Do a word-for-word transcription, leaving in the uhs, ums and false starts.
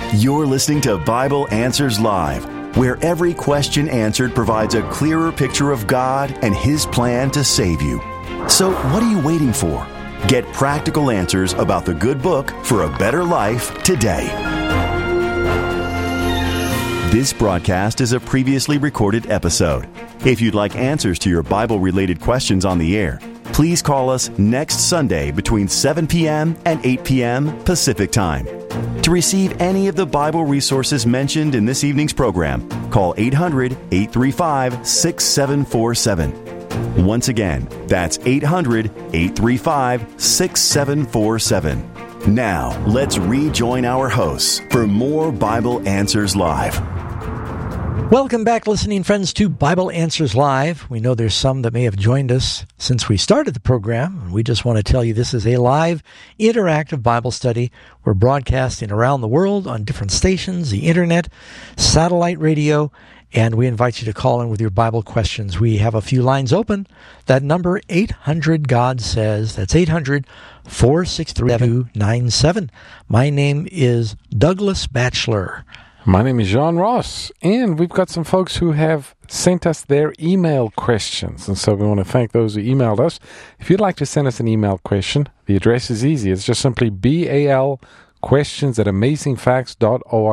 You're listening to Bible Answers Live, where every question answered provides a clearer picture of God and His plan to save you. So what are you waiting for? Get practical answers about the good book for a better life today. This broadcast is a previously recorded episode. If you'd like answers to your Bible-related questions on the air, please call us next Sunday between seven p.m. and eight p.m. Pacific Time. To receive any of the Bible resources mentioned in this evening's program, call eight hundred, eight three five, six seven four seven. Once again, that's eight hundred, eight three five, six seven four seven. Now, let's rejoin our hosts for more Bible Answers Live. Welcome back, listening friends, to Bible Answers Live. We know there's some that may have joined us since we started the program. We just want to tell you this is a live, interactive Bible study. We're broadcasting around the world on different stations, the internet, satellite radio, and we invite you to call in with your Bible questions. We have a few lines open. That number, eight hundred God Says. That's eight hundred, four six three, seven two nine seven. My name is Douglas Batchelor. My name is John Ross, and we've got some folks who have sent us their email questions, and so we want to thank those who emailed us. If you'd like to send us an email question, the address is easy. It's just simply B A L questions at amazing facts dot org.